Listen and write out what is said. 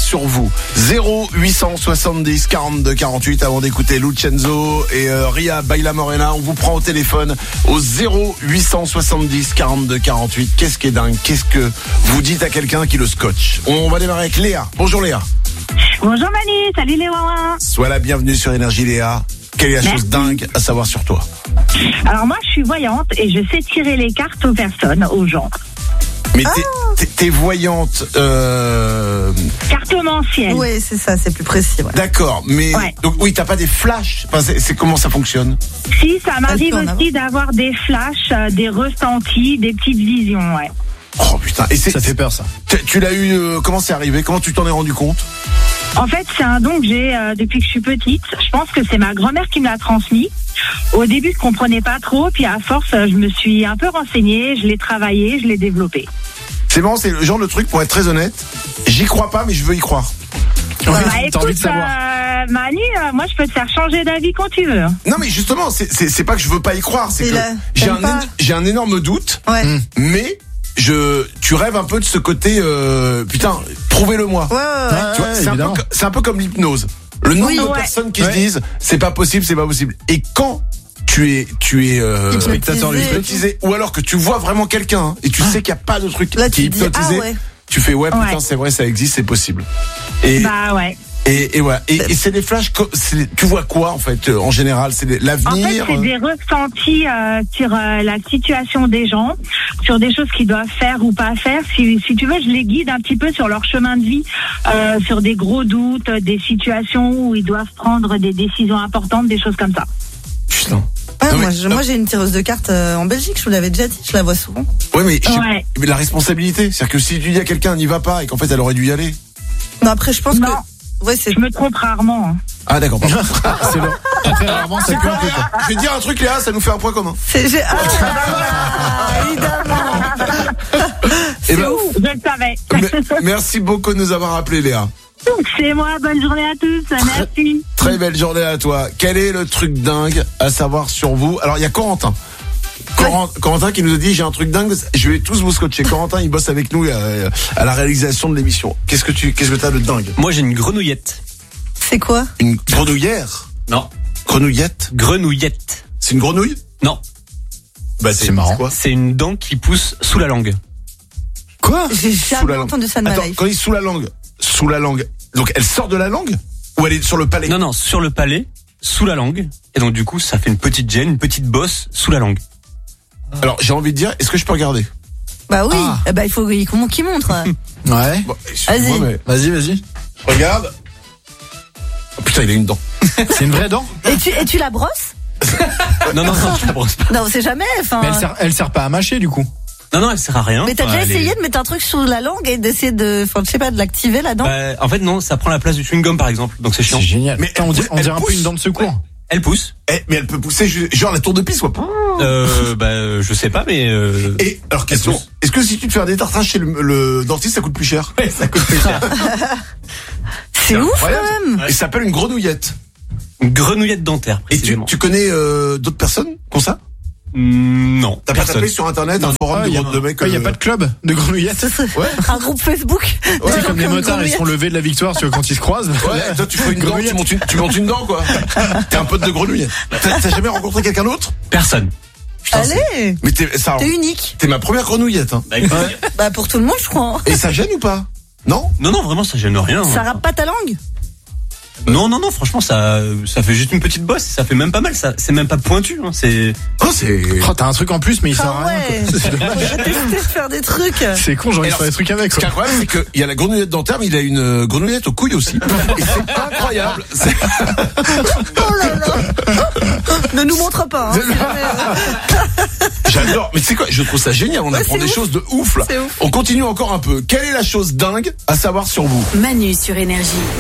sur vous. 0870 42 48 avant d'écouter Lucenzo et Ria Baila Morena. On vous prend au téléphone au 0870 42 48. Qu'est-ce qui est dingue? Qu'est-ce que vous dites à quelqu'un qui le scotche? On va démarrer avec Léa. Bonjour Léa. Bonjour Manu, salut les Wawa. Sois la bienvenue sur Énergie Léa. Quelle est la chose dingue à savoir sur toi? Alors moi je suis voyante et je sais tirer les cartes aux personnes, aux gens. Mais t'es voyante Cartomancienne. Oui, c'est ça, c'est plus précis. Ouais. D'accord, mais Ouais. donc oui, t'as pas des flashs. Enfin, c'est comment ça fonctionne? Si, ça m'arrive peut en aussi d'avoir des flashs, des ressentis, des petites visions, ouais. Oh putain, et Ça fait peur, ça. tu l'as eu comment c'est arrivé? Comment tu t'en es rendu compte? En fait, c'est un don que j'ai depuis que je suis petite. Je pense que c'est ma grand-mère qui me l'a transmis. Au début, je comprenais pas trop, puis à force, je me suis un peu renseignée, je l'ai travaillé, je l'ai développé. C'est marrant, c'est le genre de truc, pour être très honnête, j'y crois pas, mais je veux y croire. Ouais, Bah, t'as envie de écoute, savoir. Manu, moi je peux te faire changer d'avis quand tu veux. Non, mais justement, c'est pas que je veux pas y croire, c'est Et que là, j'ai t'aimes pas j'ai un énorme doute, Ouais. mais tu rêves un peu de ce côté, putain, prouvez-le-moi. Ouais. Tu vois, évidemment. c'est un peu comme l'hypnose. Le nombre Oui. de Ouais. personnes qui se Ouais. disent c'est pas possible. Et quand tu es Spectateur lui. hypnotisé, ou alors que tu vois vraiment quelqu'un hein, et tu sais qu'il y a pas de truc Là, qui est tu te dis, hypnotisé, ah ouais. tu fais ouais putain Ouais. c'est vrai, ça existe, c'est possible. Et Bah ouais. et voilà. Et c'est des flashs. Tu vois quoi en fait en général? C'est En fait, l'avenir. c'est des ressentis sur la situation des gens, sur des choses qu'ils doivent faire ou pas faire. Si tu veux, je les guide un petit peu sur leur chemin de vie, sur des gros doutes, des situations où ils doivent prendre des décisions importantes, des choses comme ça. Putain. Ouais, Non, moi, mais- moi j'ai une tireuse de cartes en Belgique, je vous l'avais déjà dit, je la vois souvent. Ouais, mais, Ouais. mais la responsabilité, c'est-à-dire que si tu dis à quelqu'un n'y va pas et qu'en fait elle aurait dû y aller. Non, après, je pense Non. que. Ouais, c'est. Je me trompe rarement. Hein. Ah d'accord. Pardon. C'est long. Très rarement, ça peut un peu. Quoi. Je vais te dire un truc Léa, ça nous fait un point commun. Évidemment. Eh ben, Je le savais. merci beaucoup de nous avoir appelé Léa. C'est moi. Bonne journée à tous. Merci. Très belle journée à toi. Quel est le truc dingue à savoir sur vous? Alors il y a Corentin. Corentin qui nous a dit j'ai un truc dingue, je vais tous vous scotcher. Corentin il bosse avec nous à la réalisation de l'émission. Qu'est-ce que t'as de dingue? Moi, j'ai une grenouillette. C'est quoi? Une grenouillère? Non. Grenouillette? Grenouillette. C'est une grenouille? Non. Bah C'est marrant. quoi? C'est une dent qui pousse sous la langue. Quoi? J'ai Sous jamais la langue. entendu ça de ma Attends, life. quand il est sous la langue, donc elle sort de la langue? Ou elle est sur le palais? Non, sur le palais, sous la langue. Et donc, du coup, ça fait une petite gêne, une petite bosse sous la langue. Alors j'ai envie de dire, est-ce que je peux regarder? Bah oui, Ah. bah il faut qu'il montre. Ouais. Bon, excuse-moi, Vas-y. mais Vas-y. regarde. Oh, putain, il a une dent. C'est une vraie dent? Et tu la brosses? Non, je la brosse pas. Non, on sait jamais. Enfin. Mais elle sert pas à mâcher, du coup. Non, elle sert à rien. Mais t'as déjà Elle est- essayé de mettre un truc sous la langue et d'essayer de, enfin, je sais pas, de l'activer là-dedans? Bah, en fait, non, ça prend la place du chewing-gum, par exemple. Donc, c'est chiant. C'est génial. Mais Putain, on dirait elle un peu pousse. une dent de secours. Elle pousse. Mais elle peut pousser genre la tour de Pise, quoi. Je sais pas, mais Et alors question, pousse. est-ce que si tu te fais un détartrage chez le dentiste, ça coûte plus cher? ouais, ça coûte plus cher. C'est ouf incroyable. quand même. Et ça s'appelle une grenouillette. Une grenouillette dentaire, Et précisément. tu connais d'autres personnes qui ont ça? Non, T'as pas personne. tapé sur internet un forum Il y de mecs? a pas de club de grenouillettes. Ouais. Un groupe Facebook. C'est Des gens comme les qui ont une motards, ils sont levés de la victoire quand ils se croisent. Ouais, toi tu fais une dent, Grenouillette. tu montes une dent quoi. T'es un pote de grenouillette. T'as jamais rencontré quelqu'un d'autre? Personne. Putain, Allez, Mais t'es unique. ma première grenouillette hein. Bah pour tout le monde, je crois. Hein. Et ça gêne ou pas? Non? Non, vraiment, ça gêne rien. Ça rappe pas ta langue? Non, franchement, ça fait juste une petite bosse. Ça fait même pas mal. C'est même pas pointu. Hein. C'est. Oh c'est... Oh, t'as un truc en plus, mais il sert Ah à rien. ouais. Quoi. C'est dommage. Faudrait tester de faire des trucs. C'est con, j'ai envie de Alors, faire des trucs avec. Ce qui est Quoi. incroyable, c'est qu'il y a la grenouillette dentaire, mais il a une grenouillette aux couilles aussi. Et c'est incroyable. Oh là là. Ne nous montre pas. Hein. J'adore. Mais tu sais quoi, je trouve ça génial. On apprend c'est des ouf. choses de ouf là. C'est ouf. On continue encore un peu. Quelle est la chose dingue à savoir sur vous? Manu sur Énergie.